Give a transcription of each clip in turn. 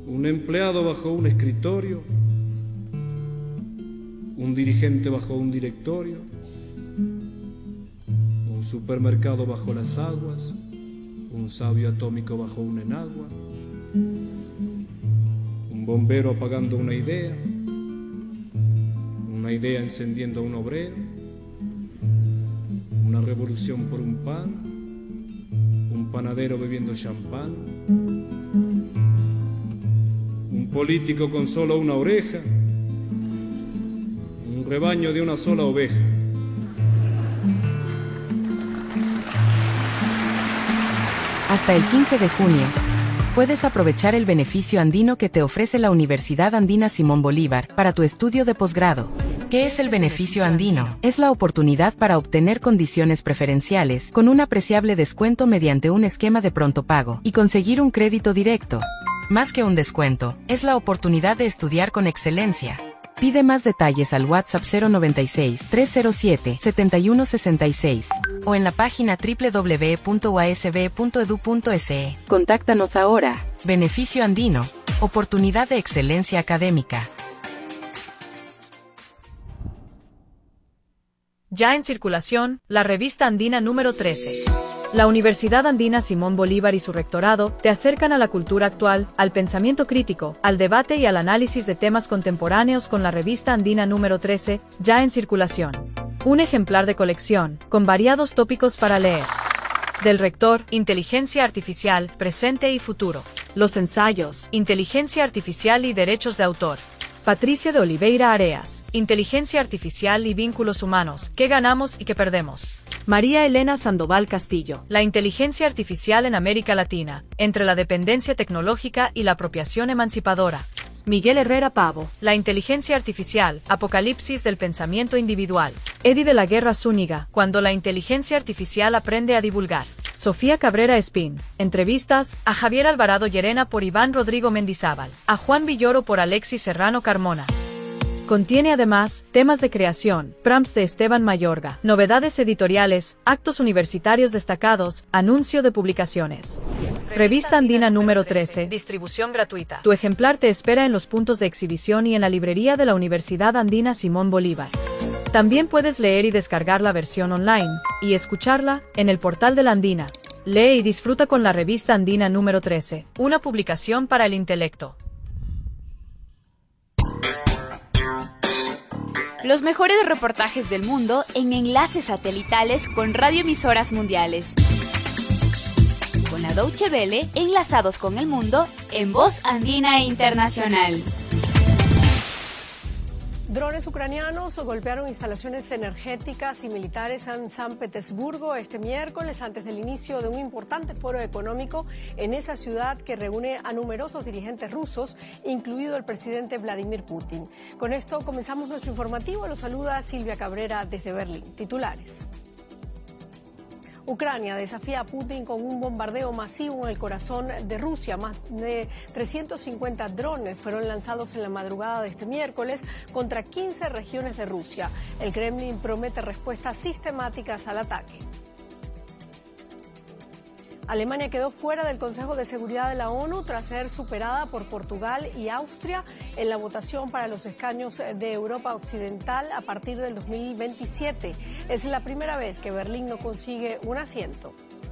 un empleado bajo un escritorio, un dirigente bajo un directorio, un supermercado bajo las aguas, un sabio atómico bajo una enagua, un bombero apagando una idea encendiendo a un obrero, una revolución por un pan, un panadero bebiendo champán, un político con solo una oreja, un rebaño de una sola oveja. Hasta el 15 de junio, puedes aprovechar el beneficio andino que te ofrece la Universidad Andina Simón Bolívar para tu estudio de posgrado. ¿Qué es el beneficio andino? Es la oportunidad para obtener condiciones preferenciales con un apreciable descuento mediante un esquema de pronto pago y conseguir un crédito directo. Más que un descuento, es la oportunidad de estudiar con excelencia. Pide más detalles al WhatsApp 096-307-7166 o en la página www.uasb.edu.se. Contáctanos ahora. Beneficio andino. Oportunidad de excelencia académica. Ya en circulación, la revista andina número 13. La Universidad Andina Simón Bolívar y su rectorado te acercan a la cultura actual, al pensamiento crítico, al debate y al análisis de temas contemporáneos con la revista andina número 13, ya en circulación. Un ejemplar de colección, con variados tópicos para leer. Del rector, Inteligencia Artificial, Presente y Futuro. Los ensayos, Inteligencia Artificial y Derechos de Autor. Patricia de Oliveira Areas, Inteligencia Artificial y Vínculos Humanos, ¿qué ganamos y qué perdemos? María Elena Sandoval Castillo, la inteligencia artificial en América Latina, entre la dependencia tecnológica y la apropiación emancipadora. Miguel Herrera Pavo, la inteligencia artificial, apocalipsis del pensamiento individual. Eddie de la Guerra Zúñiga, cuando la inteligencia artificial aprende a divulgar. Sofía Cabrera Espín, entrevistas a Javier Alvarado Llerena por Iván Rodrigo Mendizábal, a Juan Villoro por Alexis Serrano Carmona. Contiene además temas de creación, prompts de Esteban Mayorga, novedades editoriales, actos universitarios destacados, anuncio de publicaciones. Revista Andina número 13, distribución gratuita. Tu ejemplar te espera en los puntos de exhibición y en la librería de la Universidad Andina Simón Bolívar. También puedes leer y descargar la versión online, y escucharla, en el portal de la Andina. Lee y disfruta con la revista Andina número 13, una publicación para el intelecto. Los mejores reportajes del mundo en enlaces satelitales con radioemisoras mundiales. Con la Deutsche Welle, enlazados con el mundo, en Voz Andina Internacional. Drones ucranianos golpearon instalaciones energéticas y militares en San Petersburgo este miércoles antes del inicio de un importante foro económico en esa ciudad que reúne a numerosos dirigentes rusos, incluido el presidente Vladimir Putin. Con esto comenzamos nuestro informativo. Los saluda Silvia Cabrera desde Berlín. Titulares. Ucrania desafía a Putin con un bombardeo masivo en el corazón de Rusia. Más de 350 drones fueron lanzados en la madrugada de este miércoles contra 15 regiones de Rusia. El Kremlin promete respuestas sistemáticas al ataque. Alemania quedó fuera del Consejo de Seguridad de la ONU tras ser superada por Portugal y Austria en la votación para los escaños de Europa Occidental a partir del 2027. Es la primera vez que Berlín no consigue un asiento.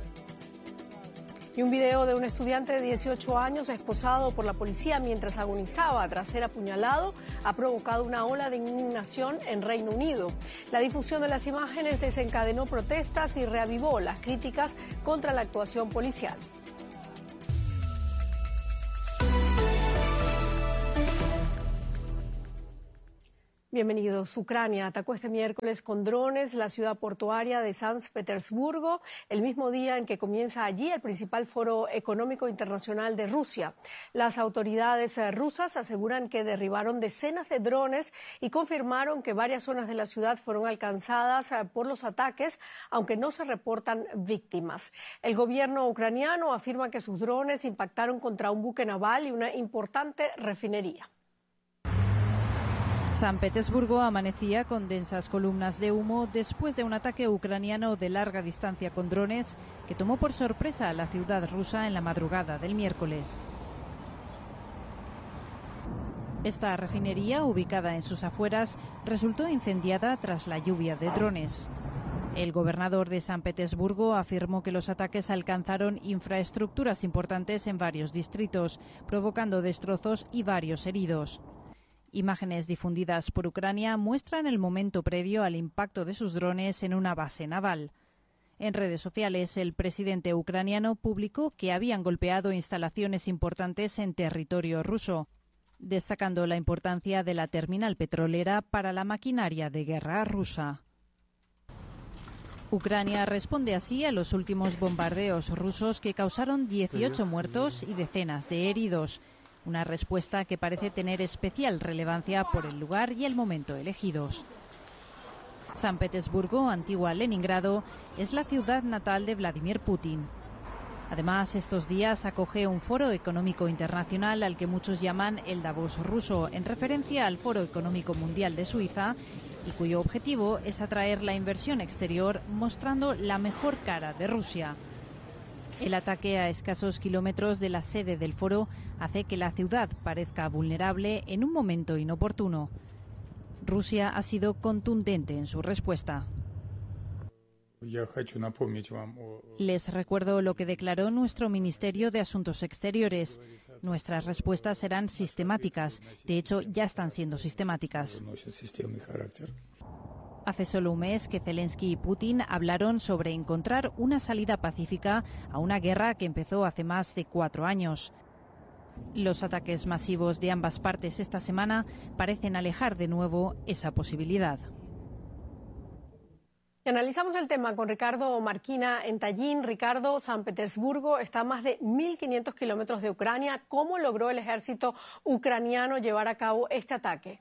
Y un video de un estudiante de 18 años esposado por la policía mientras agonizaba tras ser apuñalado ha provocado una ola de indignación en Reino Unido. La difusión de las imágenes desencadenó protestas y reavivó las críticas contra la actuación policial. Bienvenidos. Ucrania atacó este miércoles con drones la ciudad portuaria de San Petersburgo, el mismo día en que comienza allí el principal foro económico internacional de Rusia. Las autoridades rusas aseguran que derribaron decenas de drones y confirmaron que varias zonas de la ciudad fueron alcanzadas por los ataques, aunque no se reportan víctimas. El gobierno ucraniano afirma que sus drones impactaron contra un buque naval y una importante refinería. San Petersburgo amanecía con densas columnas de humo después de un ataque ucraniano de larga distancia con drones que tomó por sorpresa a la ciudad rusa en la madrugada del miércoles. Esta refinería, ubicada en sus afueras, resultó incendiada tras la lluvia de drones. El gobernador de San Petersburgo afirmó que los ataques alcanzaron infraestructuras importantes en varios distritos, provocando destrozos y varios heridos. Imágenes difundidas por Ucrania muestran el momento previo al impacto de sus drones en una base naval. En redes sociales, el presidente ucraniano publicó que habían golpeado instalaciones importantes en territorio ruso, destacando la importancia de la terminal petrolera para la maquinaria de guerra rusa. Ucrania responde así a los últimos bombardeos rusos que causaron 18 muertos y decenas de heridos. Una respuesta que parece tener especial relevancia por el lugar y el momento elegidos. San Petersburgo, antigua Leningrado, es la ciudad natal de Vladimir Putin. Además, estos días acoge un foro económico internacional al que muchos llaman el Davos ruso, en referencia al Foro Económico Mundial de Suiza, y cuyo objetivo es atraer la inversión exterior mostrando la mejor cara de Rusia. El ataque a escasos kilómetros de la sede del foro hace que la ciudad parezca vulnerable en un momento inoportuno. Rusia ha sido contundente en su respuesta. Les recuerdo lo que declaró nuestro Ministerio de Asuntos Exteriores. Nuestras respuestas serán sistemáticas. De hecho, ya están siendo sistemáticas. Hace solo un mes que Zelensky y Putin hablaron sobre encontrar una salida pacífica a una guerra que empezó hace más de 4 años. Los ataques masivos de ambas partes esta semana parecen alejar de nuevo esa posibilidad. Analizamos el tema con Ricardo Marquina en Tallin. Ricardo, San Petersburgo está a más de 1.500 kilómetros de Ucrania. ¿Cómo logró el ejército ucraniano llevar a cabo este ataque?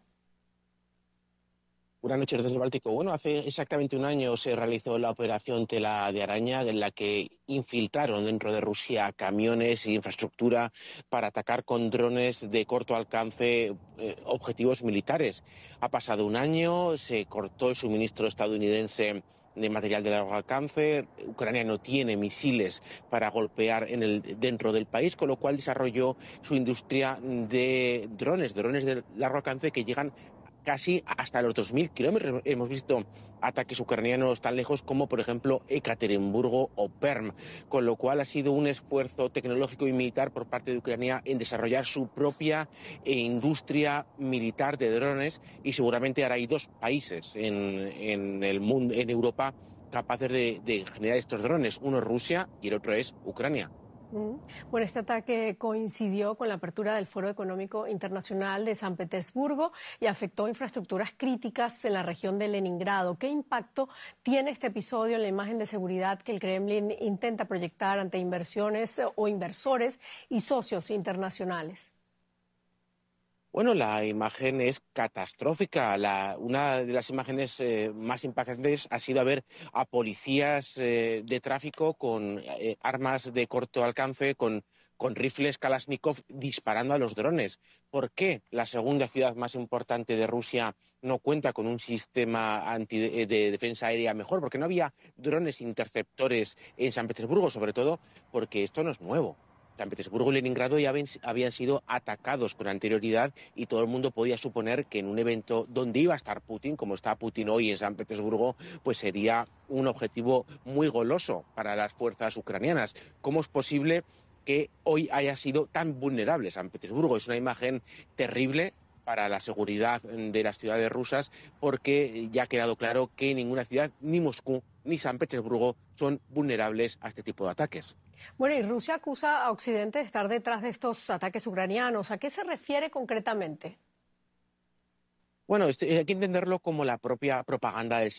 Buenas noches desde el Báltico. Bueno, hace exactamente un año se realizó la operación Tela de Araña, en la que infiltraron dentro de Rusia camiones e infraestructura para atacar con drones de corto alcance objetivos militares. Ha pasado un año, se cortó el suministro estadounidense de material de largo alcance. Ucrania no tiene misiles para golpear dentro del país, con lo cual desarrolló su industria de drones de largo alcance que llegan casi hasta los 2.000 kilómetros. Hemos visto ataques ucranianos tan lejos como, por ejemplo, Ekaterimburgo o Perm, con lo cual ha sido un esfuerzo tecnológico y militar por parte de Ucrania en desarrollar su propia industria militar de drones, y seguramente ahora hay 2 países en el mundo, en Europa, capaces de generar estos drones. Uno es Rusia y el otro es Ucrania. Bueno, este ataque coincidió con la apertura del Foro Económico Internacional de San Petersburgo y afectó infraestructuras críticas en la región de Leningrado. ¿Qué impacto tiene este episodio en la imagen de seguridad que el Kremlin intenta proyectar ante inversiones o inversores y socios internacionales? Bueno, la imagen es catastrófica. Una de las imágenes más impactantes ha sido ver a policías de tráfico con armas de corto alcance, con rifles Kalashnikov disparando a los drones. ¿Por qué la segunda ciudad más importante de Rusia no cuenta con un sistema de defensa aérea mejor? Porque no había drones interceptores en San Petersburgo, sobre todo porque esto no es nuevo. San Petersburgo y Leningrado ya habían sido atacados con anterioridad, y todo el mundo podía suponer que en un evento donde iba a estar Putin, como está Putin hoy en San Petersburgo, pues sería un objetivo muy goloso para las fuerzas ucranianas. ¿Cómo es posible que hoy haya sido tan vulnerable San Petersburgo? Es una imagen terrible para la seguridad de las ciudades rusas, porque ya ha quedado claro que ninguna ciudad, ni Moscú ni San Petersburgo, son vulnerables a este tipo de ataques. Bueno, y Rusia acusa a Occidente de estar detrás de estos ataques ucranianos. ¿A qué se refiere concretamente? Bueno, hay que entenderlo como la propia propaganda del